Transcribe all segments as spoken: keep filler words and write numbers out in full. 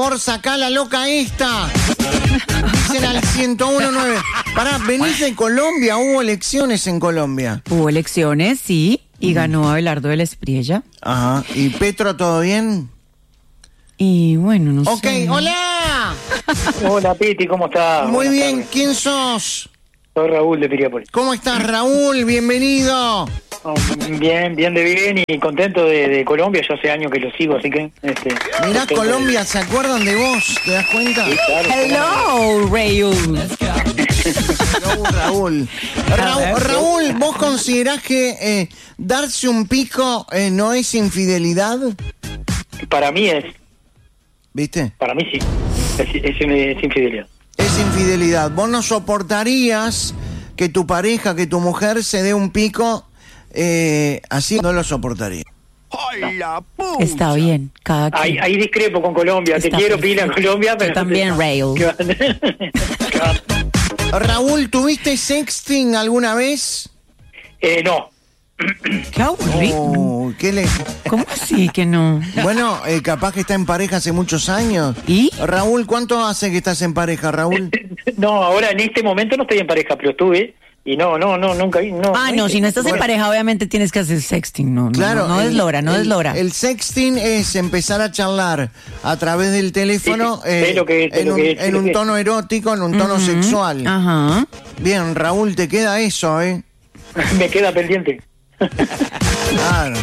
Por sacar la loca esta. Dicen al ciento uno punto nueve. Pará, venís de Colombia, hubo elecciones en Colombia. Hubo elecciones, sí, y ganó Abelardo de la Espriella. Ajá. ¿Y Petro todo bien? Y bueno, no Ok, sé. Ok, hola. Hola, Piti, ¿cómo estás? Muy Buenas bien, tardes. ¿quién sos? Soy Raúl de Piriápolis. ¿Cómo estás, Raúl? Bienvenido. Oh, bien, bien de bien y contento de, de Colombia. Yo hace años que lo sigo, así que... Este, Mirá, contento Colombia, de- ¿se acuerdan de vos? ¿Te das cuenta? Sí, claro, Hello, Raúl. Raúl, Raúl. Raúl, Raúl, ¿vos considerás que eh, darse un pico eh, no es infidelidad? Para mí es... ¿Viste? Para mí sí. Es, es, es infidelidad. Es infidelidad. ¿Vos no soportarías que tu pareja, que tu mujer se dé un pico eh, así? No lo soportaría. Está bien, cada Ahí, quien. ahí discrepo con Colombia. Te Está quiero, perfecto. Pila, Colombia, pero... Yo también, Raúl. Raúl, ¿tuviste sexting alguna vez? eh, no. Qué aburrido. Oh, ¿qué le... ¿Cómo así que no? Bueno, eh, capaz que está en pareja hace muchos años. ¿Y? Raúl, ¿cuánto hace que estás en pareja, Raúl? No, ahora en este momento no estoy en pareja, pero estuve... Y no, no, no, nunca vi... No, Ah, no, si no estás en Bueno, pareja, obviamente tienes que hacer sexting. No, no, Claro. no, no el- deslora, no el- deslora. El sexting es empezar a charlar a través del teléfono Sí, sí, sé eh, lo que es, sé en lo un, que es, sé en lo un que es. tono erótico, en un tono Ujú. sexual. Ajá. Bien, Raúl, te queda eso, ¿eh? Me queda pendiente. Claro.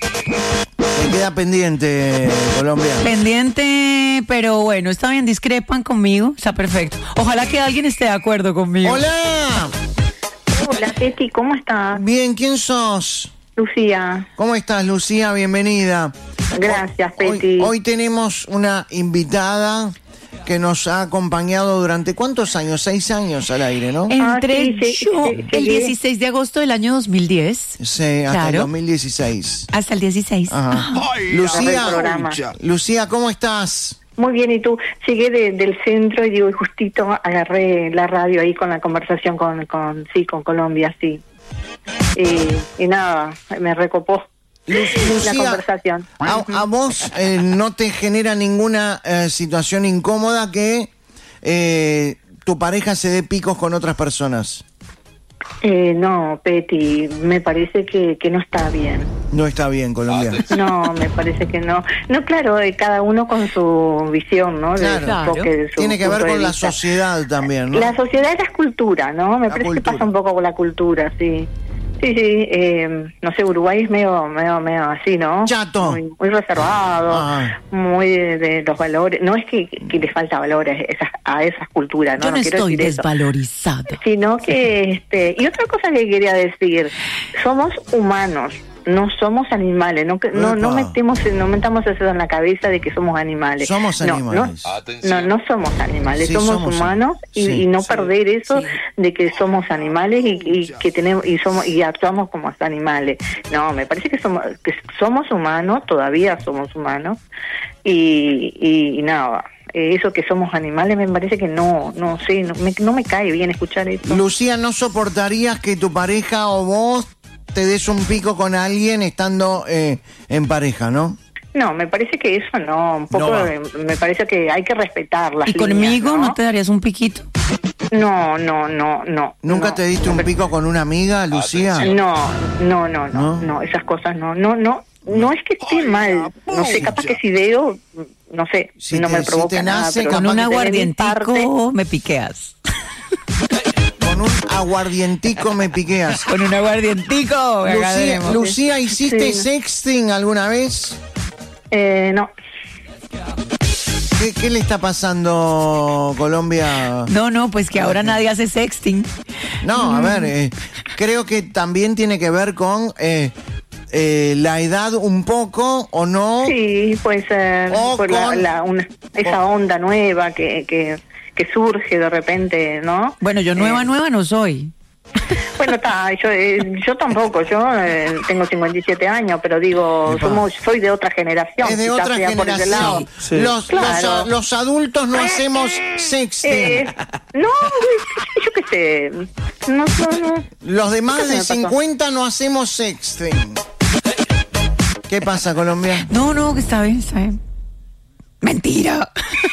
Te queda pendiente, Colombia. Pendiente, pero bueno, está bien, discrepan conmigo, está perfecto. Ojalá que alguien esté de acuerdo conmigo. ¡Hola! Hola, Peti, ¿cómo estás? Bien, ¿quién sos? Lucía, ¿Cómo estás, Lucía? Bienvenida. gracias, Hoy, Peti. hoy tenemos una invitada que nos ha acompañado durante ¿cuántos años? Seis años al aire, ¿no? Entré Ah, sí, sí, yo sí, sí, el sí. dieciséis de agosto del año dos mil diez. Sí, hasta el Claro. dos mil dieciséis. Hasta el dieciséis. Ajá. Agarré el Lucía, programa. Lucía, ¿cómo estás? Muy bien, ¿y tú? Llegué de- del centro y digo, y justito agarré la radio ahí con la conversación con, con sí, con Colombia, sí. Y, y nada, me recopó Lu- la Lucía, conversación. a, a vos eh, no te genera ninguna eh, situación incómoda que eh, tu pareja se dé picos con otras personas. Eh, no, Peti, me parece que, que no está bien. No está bien, Colombia. No, me parece que no. No, claro, eh, cada uno con su visión, ¿no? De Claro. su Claro. enfoque, de su Tiene que ver punto de con la vista. sociedad también, ¿no? La sociedad y la cultura, ¿no? Me La parece cultura. que pasa un poco con la cultura, sí. Sí, sí, eh, no sé, Uruguay es medio, medio, medio así, ¿no? Chato. Muy, muy reservado, Ah. muy de, de los valores. No es que, que le falta valores esas, a esas culturas, ¿no? Yo no, quiero estoy decir eso. desvalorizada. Sino que, este, y otra cosa que quería decir, somos humanos, no somos animales, no que- no, no Epa. metemos, no metamos eso en la cabeza de que somos animales. Somos No, animales. No, no, no somos animales, Sí, somos, somos humanos y, sí, y no sí. perder eso Sí. de que somos animales y, y que tenemos y somos y actuamos como animales. No, me parece que somos que somos humanos, todavía somos humanos y, y, y nada. eh, Eso que somos animales me parece que no, no sé, no me, no me cae bien escuchar eso. Lucía, ¿no soportarías que tu pareja o vos te des un pico con alguien estando eh, en pareja, no? No, me parece que eso no, un poco, No va. eh, me parece que hay que respetar las ¿Y líneas, conmigo ¿no? no te darías un piquito? No, no, no, no. ¿Nunca no. te diste un pico con una amiga, Lucía? No, no, no, no, ¿No? no, esas cosas no, no, no, no es que esté mal, no sé, capaz que si veo, no sé, Si no te- me si provoca te nada, nace, pero Con capaz un que de mi parte- aguardientico me piqueas. Con un aguardientico me piqueas. Con un aguardientico me Lucía, agarremos. Lucía, ¿hiciste Sí. sexting alguna vez? Eh, no, ¿Qué, qué le está pasando, Colombia? No, no, pues que ahora nadie hace sexting. No, a ver, eh, creo que también tiene que ver con eh, eh, la edad un poco, ¿o no? sí, puede ser, O por la, con- la- una- esa onda nueva que, que, que surge de repente, ¿no? Bueno, yo nueva, Eh, nueva no soy. Bueno, está, yo, eh, yo tampoco, yo eh, tengo cincuenta y siete años, pero digo, Epa. somos, soy de otra generación. Es de quizás otra sea por ese lado. generación. Sí. Los, Claro. los, los adultos no hacemos sexting. Eh, no, yo qué sé, no, no, no. Los de más ¿Qué se de me pasó? cincuenta no hacemos sexting. ¿Qué pasa, Colombia? No, no, que está bien, está bien. Mentira.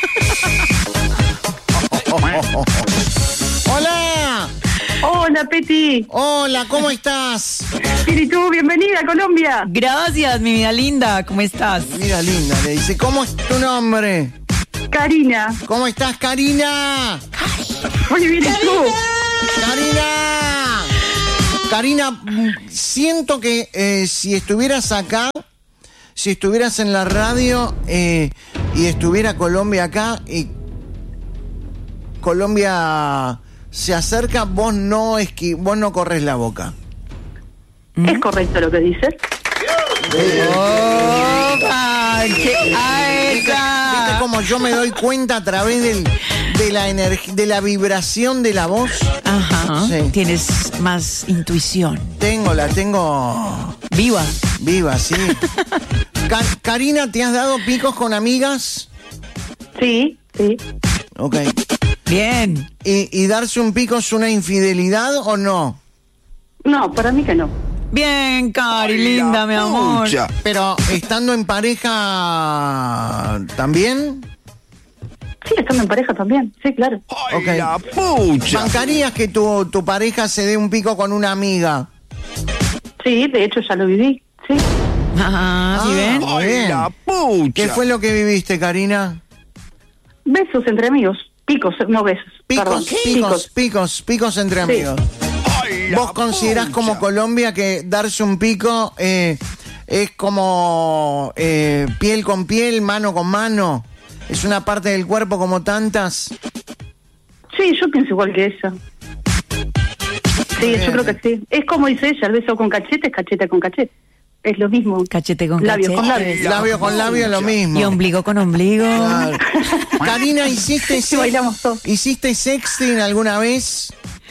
Oh, oh, oh, oh. Hola. Hola, Peti. Hola, ¿cómo estás? ¿Y tú? Bienvenida a Colombia. Gracias, mi vida linda. ¿Cómo estás? Mira, linda, le dice, ¿cómo es tu nombre? Karina. ¿Cómo estás, Karina? Muy bien, ¿y tú? Karina. Karina, siento que eh, si estuvieras acá, si estuvieras en la radio eh, y estuviera Colombia acá y Colombia se acerca, vos no esqui vos no corres la boca. ¿Es correcto lo que dices? ¡Opa! ¡Qué alta! ¿Viste cómo yo me doy cuenta a través del, de la energía, de la vibración de la voz? Ajá. Sí. Tienes más intuición. Tengo, la tengo Viva. viva, sí. Ka- Karina, ¿te has dado picos con amigas? Sí, sí. Ok. Bien. ¿Y, y darse un pico es una infidelidad o no? No, para mí que no. Bien, Cari, linda, mi amor. Pero estando en pareja también. Sí, estando en pareja también. Sí, claro. Ok. ¿Bancarías que tu, tu pareja se dé un pico con una amiga? Sí, de hecho ya lo viví. Sí. Ajá, ¿sí ven? muy bien. ¿Qué fue lo que viviste, Karina? Besos entre amigos. Picos, no besos. Picos, Perdón. picos, picos, picos entre Sí. amigos. ¿Vos considerás como Colombia que darse un pico eh, es como eh, piel con piel, mano con mano? ¿Es una parte del cuerpo como tantas? Sí, yo pienso igual que ella. Sí, Bien. yo creo que sí. Es como dice ella, el beso con cachete es cachete con cachete. Es lo mismo. Cachete con Labio cachete. con labio. Labio con labio es lo mismo. Y ombligo con ombligo. Claro. Karina, ¿hiciste, Sí, bailamos todos. ¿hiciste sexting alguna vez?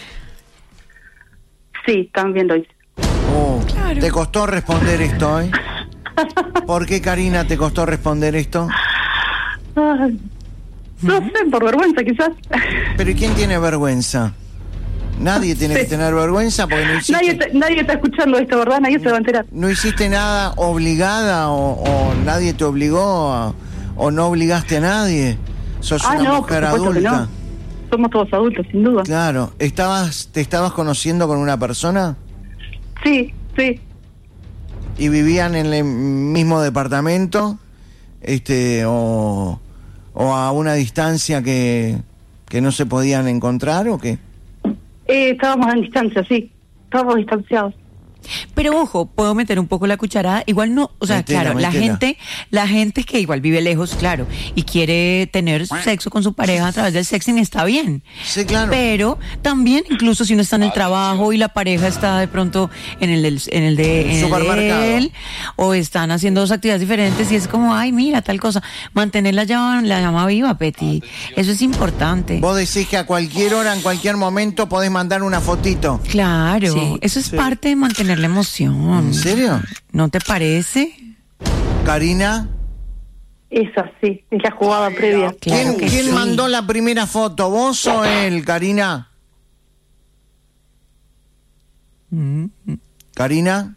Sí, también lo hice. Oh, Claro. Te costó responder esto, ¿eh? ¿Por qué, Karina, te costó responder esto? Ay, no sé, por vergüenza quizás. ¿Pero y quién tiene vergüenza? Nadie tiene Sí. que tener vergüenza porque no hiciste, Nadie, está- nadie está escuchando esto, ¿verdad? Nadie se va a enterar. no hiciste nada obligada o, o nadie te obligó a- o no obligaste a nadie. Sos Ah, una no, por mujer supuesto que adulta. no. Somos todos adultos, sin duda. Claro. ¿Estabas, ¿Te estabas conociendo con una persona Sí, sí. y vivían en el mismo departamento? Este, o, o a una distancia que, que no se podían encontrar o qué? Eh, estábamos en distancia, sí. Estábamos distanciados. Pero ojo, puedo meter un poco la cucharada. Igual no, o sea, Métela, claro, la métela. gente, la gente que igual vive lejos, claro, y quiere tener sexo con su pareja a través del sexting está bien. Sí, claro. Pero también, incluso si uno está en el trabajo y la pareja está de pronto en el del, en el de, en el de Supermercado. él, o están haciendo dos actividades diferentes y es como, ay, mira, tal cosa. Mantener la llama, la llama viva, Peti. Eso es importante. Vos decís que a cualquier hora, en cualquier momento, podés mandar una fotito. Claro, Sí, eso es parte de mantener la emoción. ¿En serio? ¿No te parece? Karina, Es así, es la jugada previa. Claro ¿quién, que quién sí. mandó la primera foto, vos o él, Karina? Mm. Karina.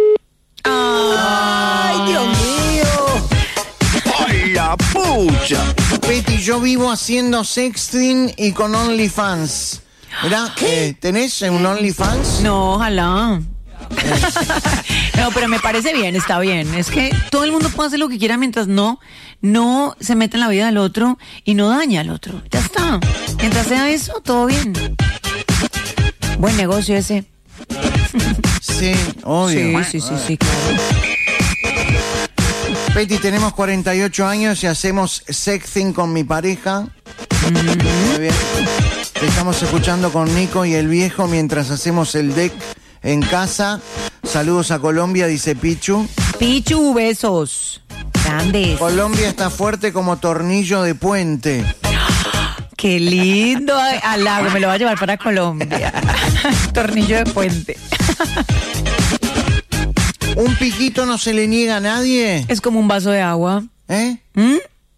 ¡Ay, Dios mío! ¡Ay, la pucha! Peti, yo vivo haciendo sexting y con OnlyFans. Mirá, eh, ¿tenés un OnlyFans? No, ojalá. No, pero me parece bien, está bien. Es que todo el mundo puede hacer lo que quiera mientras no, no se mete en la vida del otro y no daña al otro. Ya está. Mientras sea eso, todo bien. Buen negocio ese. Sí, obvio. Sí, sí, sí, sí, claro. Peti, tenemos cuarenta y ocho años y hacemos sexting con mi pareja. Muy bien. Te estamos escuchando con Nico y el viejo mientras hacemos el deck en casa. Saludos a Colombia, dice Pichu. Pichu, besos. Grandes. Colombia está fuerte como tornillo de puente. Qué lindo. Ay, al lago, me lo va a llevar para Colombia. Tornillo de puente. ¿Un piquito no se le niega a nadie? Es como un vaso de agua. ¿Eh? ¿Mm?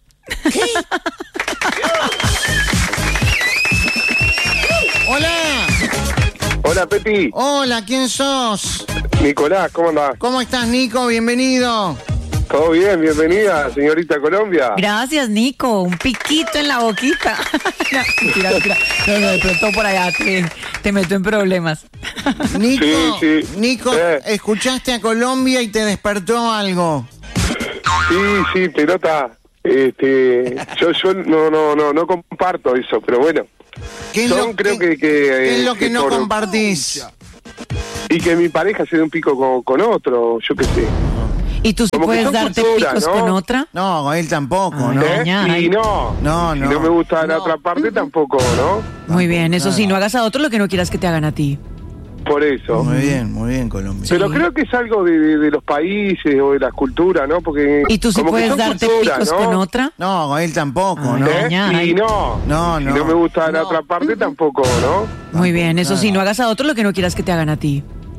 ¡Hola! Hola, Peti. Hola, ¿quién sos? Nicolás, ¿cómo andás? ¿Cómo estás, Nico? Bienvenido. Todo bien, bienvenida, señorita Colombia. Gracias, Nico. Un piquito en la boquita. No, mentira, mentira. No, no, de pronto por allá te, te meto en problemas. Nico, Sí, sí. Nico, Eh. escuchaste a Colombia y te despertó algo. Sí, sí, pelota. Este, yo, yo no, no, no, no comparto eso, pero bueno. ¿Qué es Son, lo creo que, que, que, qué es eh, lo que que no por- compartís? Y que mi pareja se dé un pico con, con otro, yo qué sé. ¿Y tú sí Como que puedes son darte cultura, picos ¿no? con otra? No, él tampoco, Ay, ¿no? ¿Eh? Ay. Y no. No, Si no. no me gusta la No. otra parte, tampoco, ¿no? Muy bien, eso sí, nada. no hagas a otro lo que no quieras que te hagan a ti. Por eso. Muy bien, muy bien, Colombia. Pero Sí. creo que es algo de, de, de los países o de las culturas, ¿no? Porque ¿Y tú sí como que puedes son darte culturas, picos ¿no? con otra? No, él tampoco, Ay, ¿no? ¿Eh? Ay. Y no. No, no. Si no me gusta la No. otra parte, tampoco, ¿no? Muy bien, eso sí, Nada. no hagas a otro lo que no quieras que te hagan a ti.